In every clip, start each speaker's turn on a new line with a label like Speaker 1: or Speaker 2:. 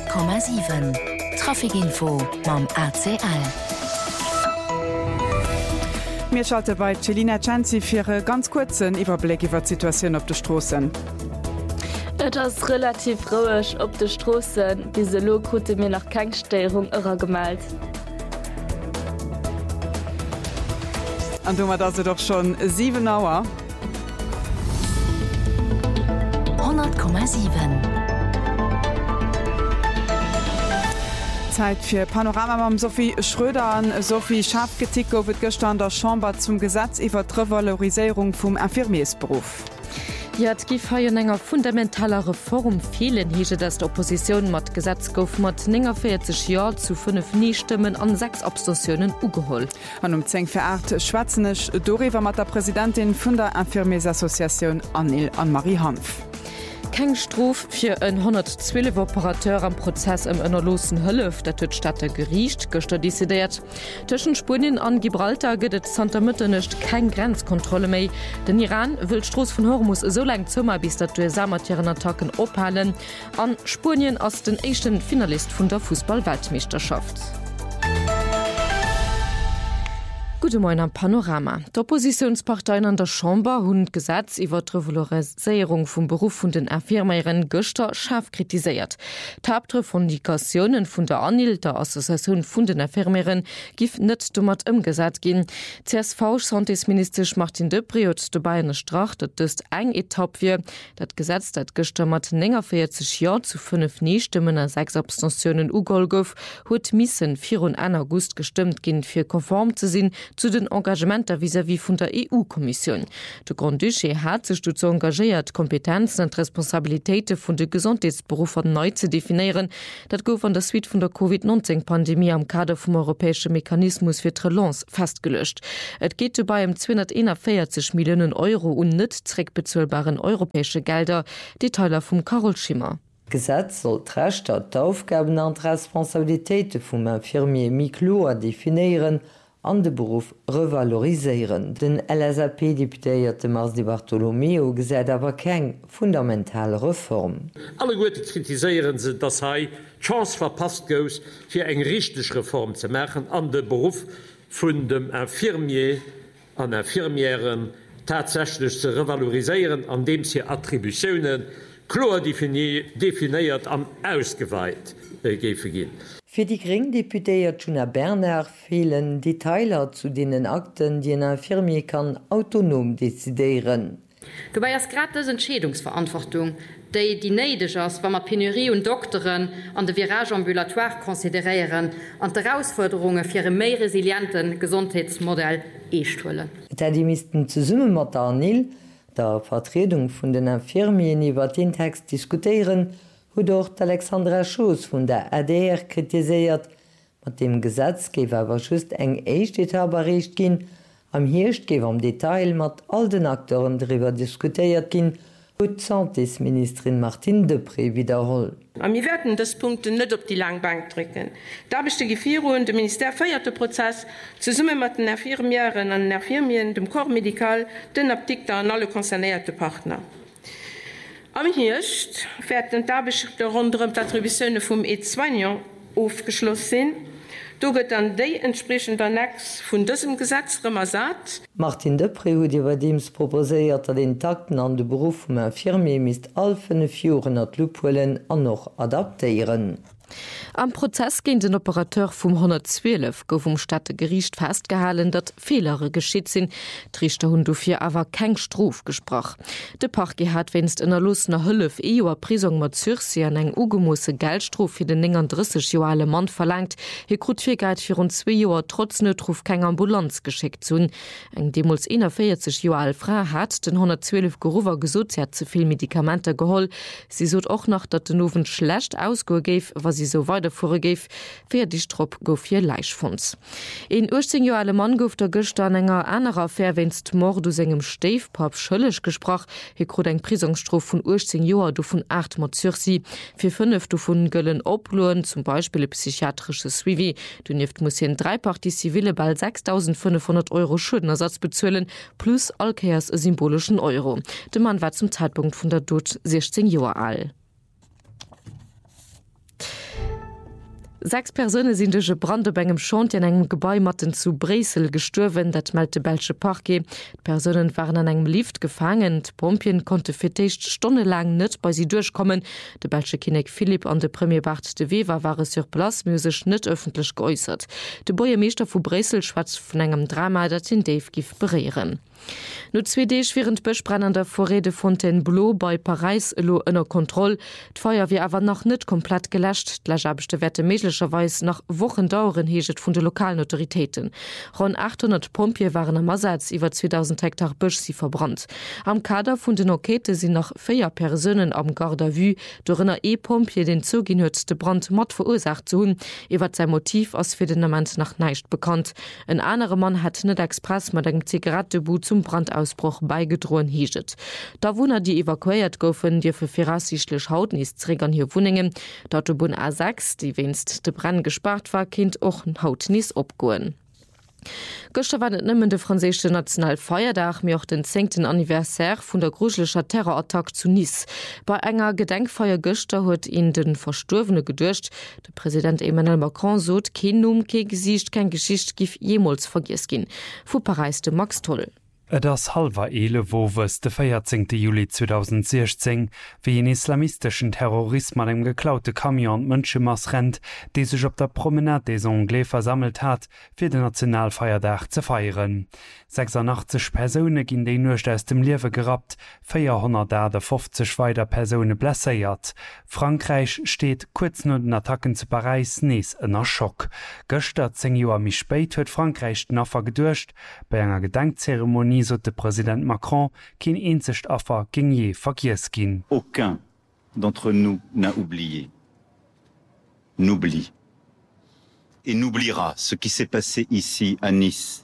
Speaker 1: 100,7 Trafikinfo mam ACL.
Speaker 2: Mir schalte bei Celina Chanzi fir ganz kurzen Iwerblick iwwer Situationun op de Strossen.
Speaker 3: Et ass relativ rouech op de Strossen, diese Lokute mir nach Kangsteierung ërer gemalt.
Speaker 2: An dummer da se doch schon 7 Auer.
Speaker 1: 100,7.
Speaker 2: Zeit fir Panorama mam Sophie Schröder an Sophie Schafgetik gowet gëstand der Chamber zum Gesetz iwwer d'Revalorisierung vum Infirmiersberuf.
Speaker 4: Ja, gif ha enger fundamentaler Reform fehlen hege dass der Opposition mat Gesetz gouf mat 40 Jahr zu 5 Niestimmen an 6 Abstentionen ugeholt.
Speaker 2: An 10 verart Schwarzenech Doriwer mat der Präsidentin vun der Infirmiersassoziation Anil an Marie Hanf.
Speaker 4: Keng Strof fir en 112 Operateur am Prozess im ënnerlosen Hëllef, dat huet Stadte geriicht gëster décidéiert. Tëschen Spien an Gibraltar gëtt Santa Mütte nicht kein Grenzkontrolle méi. Den Iran will Stroos vun Hormus so lang zummer bis dat samatieren Attacken ophalen. An Spien ass den echten Finalist vun der Fußball-Weltmeisterschaft. Gute Morgen am Panorama. D'Oppositionsparteien an der Chamber hunn Gesetz iwwer d'Revalorisierung vum Beruf vun den Infirmieren Göster scharf kritisiert. D'Hauptrevendicationen vun der Anil der Assoziation vun den Infirmieren gif net dummert im Gesetz gin. CSV Santisminister Martin Debriot dabei eine Strach, dat dëst eng Etapp wie dat Gesetz dat gestemmert 40 Jahr zu 5 Niestimmen an 6 Abstentionen ugol gouf huet missen 4 August gestimmt gin fir konform zu sinn zu den Engagementer vis-à-vis vun der EU-Kommission. De Grand Duché hat sech so engagiert, Kompetenzen und Responsabilitäten vun de Gesundheitsberufer neu zu definieren. Dat gouf an der Suite vun der COVID-19-Pandemie am Kader vum Europäische Mechanismus fir Relance festgelöscht. Et geht dabei 241 Millionen Euro und net zweckbezahlbaren europäische Gelder. Detailer vum Carol Schimmer.
Speaker 5: Gesetz soll d'Rechter d'Aufgaben an d'Responsabilitéite vum Infirmier Miklo definieren, an de Beruf revaloriseieren. Den LSAP-Deputéierte Mars Di Bartolomeo gesäit awer keng fundamentale Reform.
Speaker 6: Alle Goete kritiseieren se, dat hai Chance verpasst gous fir eng richteg Reform ze machen an de Beruf vun dem Infirmier an Infirmieren tatsächlich ze revaloriseieren, an dem sie Attributionen klar definiiert an ausgeweit gefe gin.
Speaker 5: Für die Gringdeputéiert Juna Berner fehlen Detailer zu denen Akten, die ein Infirmier kann autonom dezidieren.
Speaker 7: Dabei ist gerade die Entschädungsverantwortung, die neidig ist, wenn man Penurie und Doktoren an der Virage ambulatoire konsiderieren und die Herausforderungen für ein mehr resilienten Gesundheitsmodell einstellen.
Speaker 5: Die müssten zusammen mit der Anil, der Vertretung von den Infirmien über den Text diskutieren, wodurch Alexandra Schoß von der ADR kritisiert, mit dem Gesetz gebe aber just eng Echtetabbericht gin, am Hircht gebe am Detail mit all den Akteuren darüber diskutiert gin, und Santisministerin Martin Depré wiederholt.
Speaker 8: Wir werden das Punkt nicht auf die Langbank drücken. Da besteht die Führung, der Minister feiert den Prozess zusammen mit den Infirmieren und Infirmien, dem Corps Medical, den Aptikern und alle konzernierten Partner. Am Hircht werden dabei rund um die Attributionen vom E2 aufgeschlossen sind. Da wird dann die entsprechende Annex von diesem Gesetz remasat.
Speaker 5: Martin Depré hat überdem proposiert, dass den Takten an den Beruf vom Infirmier misst all 5 Jahren an die Lupe und noch adaptieren.
Speaker 4: Am Prozess gegen den Operateur vom 112 gouf vom Stadtgericht festgehalten, dat Fehlere geschieht sind. Trichter hun dafür aber kein Strof gesprochen. De Parquet hat wenigstens in der losner Hüllef EUer Prisung mit Zürsi an eng ugemusse Geldstrof für den 39 Jahre Mann verlangt. Hier krut viel Geld für rund 2 Jahre trotz Notruf keine Ambulanz geschickt zu. Eng demuls 41 Jahre Frau hat den 112 Gerufer gesucht, sie hat zu viel Medikamente geholt. Sie sucht auch noch, dass den Ofen schlecht ausgegeben, was sie so weiter vorgegeben, für die Strop gouf hier Leichfonds. In 18 Jahre Mann gouf der gestern enger anderer Affäre wenigstens Mord aus engem Stiefpap schuldig gesprochen. Hier krut eng Prisungsstrof von 18 Jahren, du von 8 mit Zürsi. Für 5 davon göllen Oblohn, zum Beispiel psychiatrisches Suivi. Du muss hier in 3 Partie zivile bald 6.500 Euro Schuldenersatz bezahlen, plus allkehrs symbolischen Euro. Der Mann war zum Zeitpunkt von der Tod 16 Jahre alt. 6 Personen sind durch Brandebengem schon in einem Gebäumatten zu Bresel gestorben, das meldete Belsche Parquet. Die Personen waren an einem Lift gefangen. Die Pompien konnte für 10 Stunden lang nicht bei sie durchkommen. Der Belsche Kinect Philipp und der Premier Bart de Wever waren sur place, musisch nicht öffentlich geäußert. Der Bürgermeister von Bresel schwatzt von einem Drama, das in Dave gibt berieren. No 2D während Böschbrenn an der Vorrede Fontainebleau bei Paris lo ënner Kontroll. D'Feuer wie awer noch net komplett gelöscht. D'Lagebechte wette méiglecherweis nach Wochen dauern heget vun de lokalen Autoritäten. Rund 800 Pompier waren am Ersatz iwwer 2000 Hektar Bösch sie verbrannt. Am Kader vun den Enquete sind nach 4 Personen am Garde à vue, dorënner E-Pompier den zugin huet de Brand mat verursacht zu hunn. Iwer sein Motiv ass fir den Moment nach neicht bekannt. Ein anderer Mann hat net express mat engem Zigarettebut zum Brandausbruch beigedrohen hieget. Da Wohner die evakuiert goufen, die für firasichtlech Hautniesträgern hier Wuningen, dort Bun A6, die wenst de Brand gespart war, kind och Hautnies opgoen. Gestern war nimmen de franzische Nationalfeierdach mir auch den 10. Anniversaire vun der gruselscher Terrorattack zu Nice. Bei enger Gedenkfeier Göster huet ihn den Verstorvene gedurcht. Der Präsident Emmanuel Macron sot kein Numm, kein Gesicht, kein Geschicht gif jemals vergiss gin. Fu Paris de Max Toll.
Speaker 9: Das halber ele wowes de 14. Juli 2016 wie en islamistischen Terrorismus an dem geklaute Kamion Mënschemass rennt, die sich op der Promenade des Anglais versammelt hat, fir den Nationalfeierdach zu feieren. 86 Personen ginn déi nucht aus dem Liewe gerat, 450 weiter Personen blesséiert. Frankreich steht kurz no den Attacken zu Paris nees ënner Schock. Gëster 10 Joer mi spéit huet Frankreich den Affer gedurcht, bei enger Gedenkzeremonie so de Präsident Macron qu'un einzig Affer ging je vergiss gin.
Speaker 10: Aucun d'entre nous n'a oublié, n'oublie et n'oubliera ce qui s'est passé ici à Nice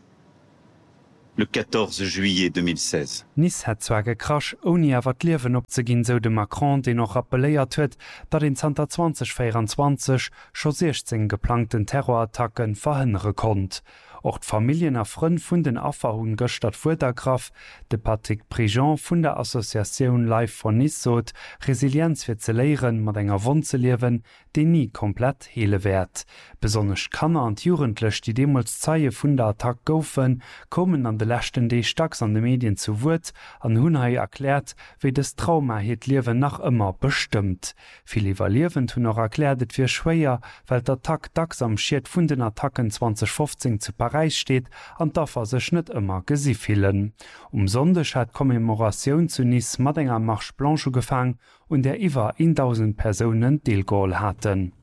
Speaker 10: le 14 juillet 2016.
Speaker 9: Nice hat zwar gekrasch, ohne awer d'Liewen opzeginn, so de Macron, den noch appelléiert huet, dat in 2024 schon 16 geplanten Terrorattacken verhindere konnt. Auch d'Familien a Frënd vun den Affer hunn gëstert Fudergraf, de Patrick Prigent vun der Assoziatioun Live von Nice sot, Resilienz fir ze léieren mat enger Won ze liewen, déi nie komplett heele wärt. Besonnech Kanner an Jugendlech, die demals Zeie vun der Attack goufen, kommen an de lächten déi stacks an de Medien zu Wut, an hunn hai erklärt, wéi des Trauma heet Liewen nach ëmmer bestimmt. Viel Evaluwen hunn noch erklärt fir schwéier, weil d'Attack dacks am Schiet vun den Attacken 2015 zu Paris steht, an daffer sech net ëmmer gesifielen. Sonndech hat Kommemoratioun zu Nice mat enger Marche Blanche gefang und der iwwer 1000 Personen Deelgol hatten.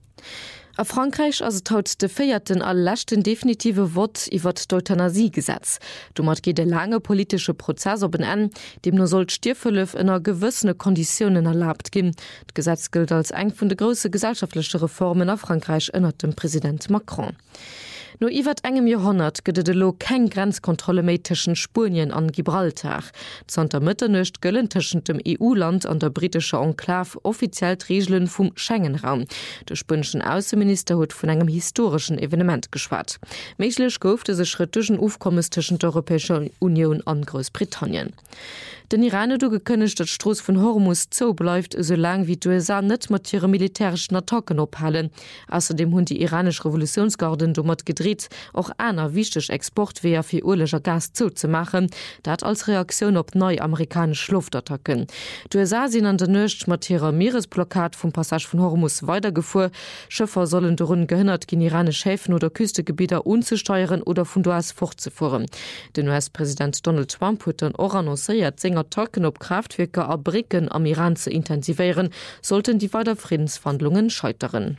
Speaker 4: A Frankreich as haut de feierten alllächten definitive Wort iwwer d'Euthanasiegesetz. Dummer geht de lange politische Prozess op an, dem nur sollt Stierverlöf ënner gewëssene Konditionen erlaubt gin. D Gesetz gilt als eng vun de grosse gesellschaftliche Reformen a Frankreich ënnert dem Präsident Macron. No iwwer engem Jahrhundert gëtt de lo kein Grenzkontrolle méi tschen Spurien an Gibraltar. Zonter Mëtternecht gëllen tschen dem EU-Land an der britischer Enklav offiziell d'Regeln vum Schengen-Raum. De spënschen Außenminister huet vun engem historischen Evenement geschwat. Méiglech goufte se schrittischen Ufkommes tschen der Europäischer Union an Großbritannien. Den Iran du gekënnecht, dat Stroß vun Hormus zo bleibt, so lang wie d'USA net mat ihre militärischen Attacken ophalen. Außerdem hunn die iranische Revolutionsgarden dummert gedreht, auch einer wichtig Exportwehr fir urlecher Gas zuzumachen, dat als Reaktion op neu amerikanische Luftattacken. D'USA sind an der Nøcht mat ihrer Meeresblockad vom Passage von Hormus weitergefuhr. Schiffer sollen darun gehindert, gegen iranische Häfen oder Küstegebieter unzusteuern oder von Duas fortzufuhren. Den US-Präsident Donald Trump hat den annonciert, Attacken op Kraftwerke a Bricken am Iran zu intensivieren, sollten die weiter Friedensverhandlungen scheitern.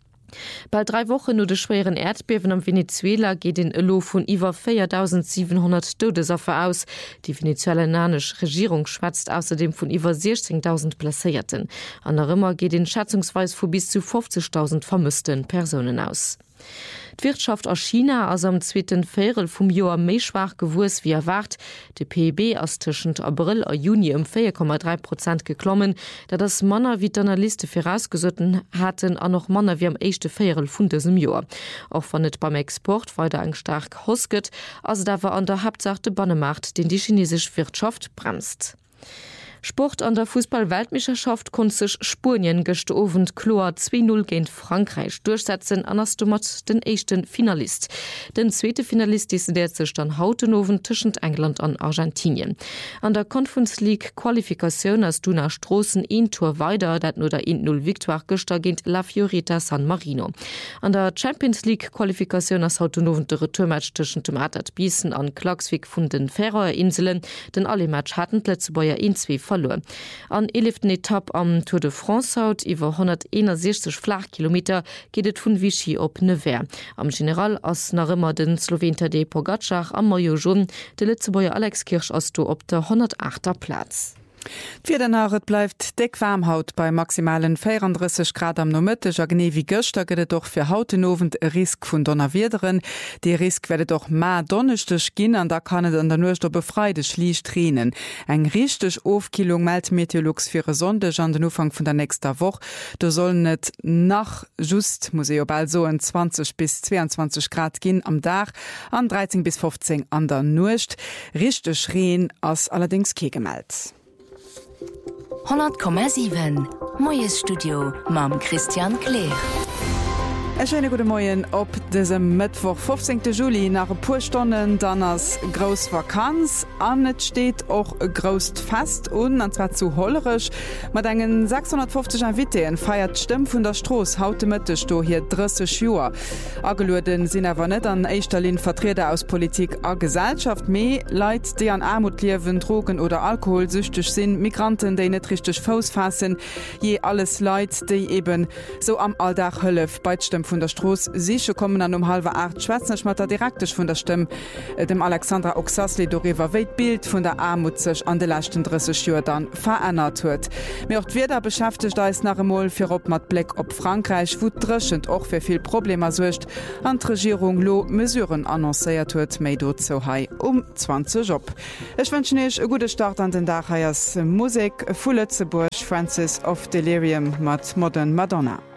Speaker 4: Bald 3 Wochen nur de schweren Erdbeben am Venezuela geht den Elo von iwwer 4.700 Todesopfer aus. Die venezuelanische Regierung schwatzt außerdem von iwwer 16.000 Blessierten. An der Rimmer geht den schätzungsweise vor bis zu 50.000 vermissten Personen aus. Die Wirtschaft aus China as am 2. Viertel vum Joar méi schwach gewus wie erwart. De PIB as tschend April a Juni 4,3% geklommen, da das Manner wie Journalisten vorausgesotten hatten an noch Manner wie am 1. Viertel vun diesem Jahr. Auch van net beim Export weiter eng stark hosket, also da war an der Hauptsache Bannemarkt, den die chinesische Wirtschaft bremst. Sport an der Fußball-Weltmeisterschaft kon sich Spurien gestoven Chlor 2-0 gegen Frankreich durchsetzen anders du mat den echten Finalist. Den zweite Finalist ist der sich dann hautenoven zwischen England an Argentinien. An der Conference League Qualifikation als du nach Strossen ein Tor weiter, dat nur der 1-0 Victoire gestern gegen La Fiorita San Marino. An der Champions League Qualifikation als hautenoven der Retourmatch zwischen dem Atat Biesen an Klagsvik von den Färöerinseln, denn alle Match hatten letzte Beier 1-2 verloren. An 11. Etappe am Tour de France haut über 161 Flachkilometer geht es von Vichy op Nevers. Am General aus nach immer den Slowen Tadej Pogačar am Maillot jaune, der letzte Beier Alex Kirsch aus du op der 108er Platz.
Speaker 2: Für den Haret bleibt dick warm haut bei maximalen 34 Grad am Nomëtteg a Gné wie Göster gëtt doch fir hautenowen Risk vun Donnerwiederen. Die Risk werdet doch ma donnechtech ginn an da kann et an der Nuerster befreide schliech tränen. Eng richteg Ofkilung meldt Meteorologs fir Sondech an den Ufang vun der nächster Woch. Da sollen net nach just Museo bald so 20 bis 22 Grad ginn am Dach an 13 bis 15 an der Nucht. Richteg Reen ass allerdings kegemeldt.
Speaker 1: 10,7 Moes Studio mam Christian Kleer.
Speaker 2: Schöne gute Morgen op diesem Mittwoch 15. Juli nach ein paar Stunden dann als Großvakanz an steht auch groß fest und zwar zu hollerisch mit einen 650 Inviten feiert Stimme von der Stroß heute Mittag hier 30 Jahre. Angeluden sind aber nicht an erster Linie Vertreter aus Politik und Gesellschaft, mehr Leute, die an Armut leben, Drogen oder alkoholsüchtig sind, Migranten, die nicht richtig Fuß fassen, je alles Leute, die eben so am Alltag helfen bei Stimme von der Stroß. Sie kommen an 7:30 Schwätzen schmatter direktisch von der Stimme dem Alexandra Oxasli darüber Weltbild von der Armut sich an den letzten 30 Jahren dann verändert wird. Mir auch wieder beschäftigt da ist nach einmal für ob mit Blick auf Frankreich, wo drückend auch für viel Probleme sucht, an die Regierung lo Mesuren annonciert wird, mehr dazu hei 20 Job. Ich wünsche euch einen guten Start an den Tag. Musik von Lützeburg, Francis of Delirium mit Modern Madonna.